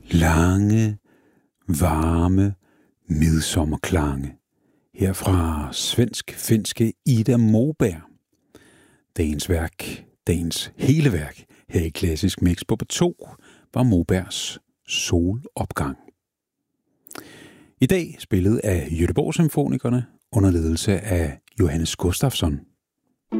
Lange, varme midsommerklange her fra svensk-finske Ida Moberg. Dagens hele værk her i Klassisk Mix på P2 var Mobergs Solopgang. I dag spillet af Göteborg Symfonikerne under ledelse af Johannes Gustafsson.